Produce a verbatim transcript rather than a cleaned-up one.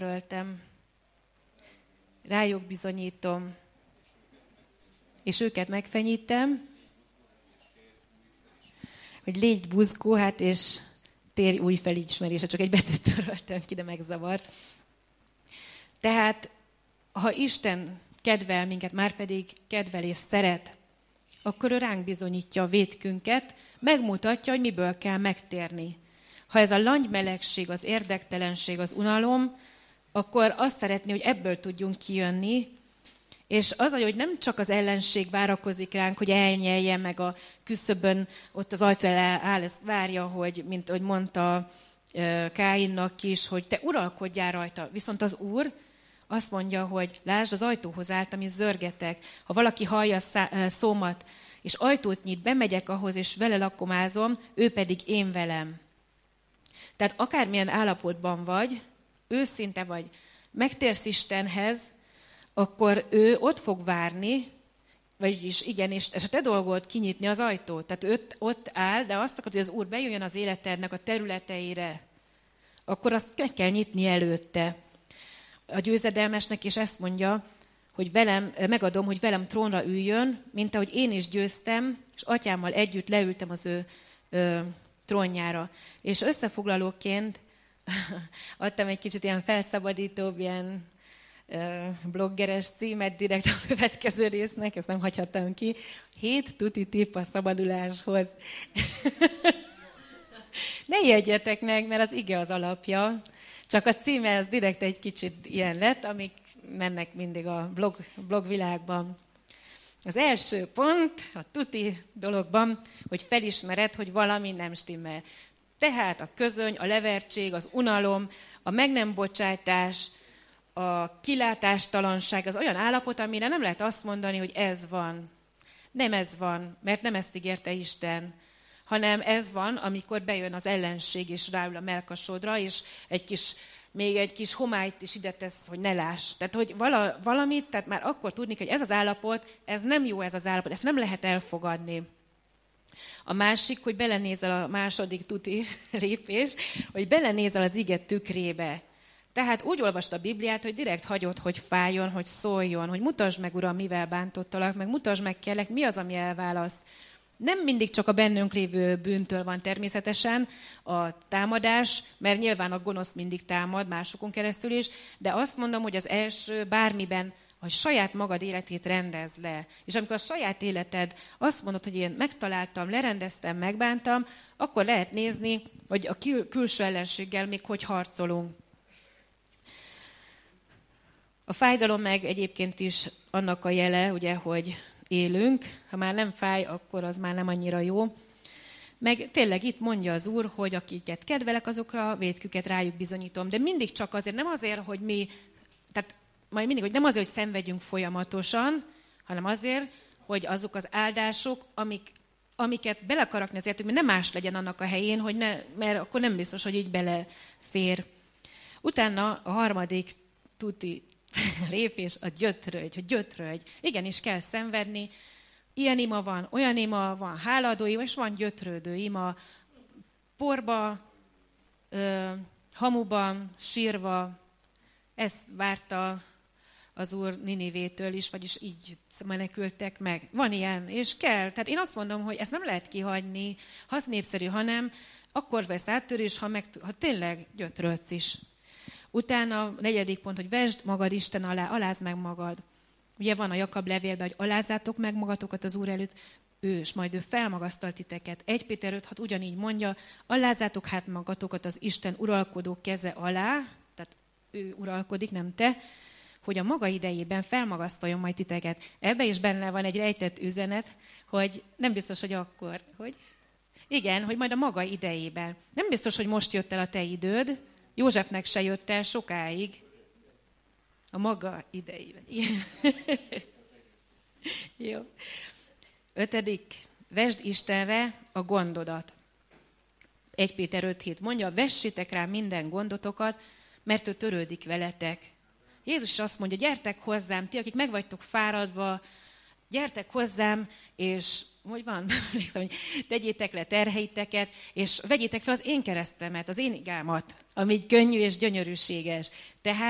betöröltem, rájuk bizonyítom, és őket megfenyítem, hogy légy buzgó, hát és térj új felismerése, csak egy betűt töröltem ki, de megzavart. Tehát, ha Isten kedvel minket, már pedig kedvel és szeret, akkor ő ránk bizonyítja a vétkünket, megmutatja, hogy miből kell megtérni. Ha ez a langymelegség, az érdektelenség, az unalom, akkor azt szeretné, hogy ebből tudjunk kijönni, és az, hogy nem csak az ellenség várakozik ránk, hogy elnyelje meg a küszöbön, ott az ajtó elé áll, ezt várja, hogy, mint ahogy mondta Káinnak is, hogy te uralkodjál rajta. Viszont az Úr azt mondja, hogy lásd, az ajtóhoz álltam, és zörgetek. Ha valaki hallja a szómat, és ajtót nyit, bemegyek ahhoz, és vele lakomázom, ő pedig én velem. Tehát akármilyen állapotban vagy, őszinte vagy, megtérsz Istenhez, akkor ő ott fog várni, vagyis igen, és a te dolgod kinyitni az ajtót. Tehát ő ott áll, de azt akarod, hogy az Úr bejöjjön az életednek a területeire, akkor azt meg kell nyitni előtte. A győzedelmesnek is ezt mondja, hogy velem, megadom, hogy velem trónra üljön, mint ahogy én is győztem, és atyámmal együtt leültem az ő ö, trónjára. És összefoglalóként adtam egy kicsit ilyen felszabadítóbb, ilyen ö, bloggeres címet direkt a következő résznek, ezt nem hagyhattam ki. Hét tuti tipp a szabaduláshoz. Ne ijedjetek meg, mert az ige az alapja. Csak a címe az direkt egy kicsit ilyen lett, amik mennek mindig a blog, blogvilágban. Az első pont a tuti dologban, hogy felismered, hogy valami nem stimmel. Tehát a közöny, a levertség, az unalom, a meg nem bocsátás, a kilátástalanság, az olyan állapot, amire nem lehet azt mondani, hogy ez van. Nem ez van, mert nem ezt ígérte Isten, hanem ez van, amikor bejön az ellenség, és ráül a mellkasodra, és egy kis, még egy kis homályt is ide tesz, hogy ne láss. Tehát, hogy vala, valamit, tehát már akkor tudni, hogy ez az állapot, ez nem jó ez az állapot, ezt nem lehet elfogadni. A másik, hogy belenézel a második tuti lépés, hogy belenézel az ige tükrébe. Tehát úgy olvasd a Bibliát, hogy direkt hagyod, hogy fájjon, hogy szóljon, hogy mutasd meg, Uram, mivel bántottalak, meg mutasd meg, kérlek, mi az, ami elválasz. Nem mindig csak a bennünk lévő bűntől van természetesen a támadás, mert nyilván a gonosz mindig támad, másokon keresztül is, de azt mondom, hogy az első bármiben, hogy saját magad életét rendezd le. És amikor a saját életed azt mondod, hogy én megtaláltam, lerendeztem, megbántam, akkor lehet nézni, hogy a kül- külső ellenséggel még hogy harcolunk. A fájdalom meg egyébként is annak a jele, ugye, hogy élünk. Ha már nem fáj, akkor az már nem annyira jó. Meg tényleg itt mondja az Úr, hogy akiket kedvelek, azokra a vétküket rájuk bizonyítom. De mindig csak azért, nem azért, hogy mi, tehát majd mindig, hogy nem azért, hogy szenvedjünk folyamatosan, hanem azért, hogy azok az áldások, amik, amiket bele akarok rakni azért, hogy nem más legyen annak a helyén, hogy ne, mert akkor nem biztos, hogy így belefér. Utána a harmadik tuti lépés a gyötrődj, hogy gyötrődj. Igenis kell szenvedni. Ilyen ima van, olyan ima van, hálaadó ima, és van gyötrődő ima. Porba, ö, hamuban, sírva. Ezt várta az Úr Ninivétől is, vagyis így menekültek meg. Van ilyen, és kell. Tehát én azt mondom, hogy ezt nem lehet kihagyni, ha az népszerű, hanem akkor vesz áttörés, ha, meg, ha tényleg gyötrődsz is. Utána a negyedik pont, hogy vesd magad Isten alá, alázd meg magad. Ugye van a Jakab levélben, hogy alázzátok meg magatokat az Úr előtt, ő, és majd ő felmagasztal titeket. egy Péter öt hat ugyanígy mondja, alázzátok hát magatokat az Isten uralkodó keze alá, tehát ő uralkodik, nem te, hogy a maga idejében felmagasztaljon majd titeket. Ebben is benne van egy rejtett üzenet, hogy nem biztos, hogy akkor, hogy igen, hogy majd a maga idejében. Nem biztos, hogy most jött el a te időd, Józsefnek se jött el sokáig a maga idejében. Jó. Ötödik, vesd Istenre a gondodat. egy Péter öt hét mondja, vessétek rá minden gondotokat, mert ő törődik veletek. Jézus azt mondja, gyertek hozzám, ti, akik meg vagytok fáradva, gyertek hozzám, és hogy van, hogy tegyétek le terheiteket, és vegyétek fel az én keresztemet, az én igámat, ami könnyű és gyönyörűséges. Tehát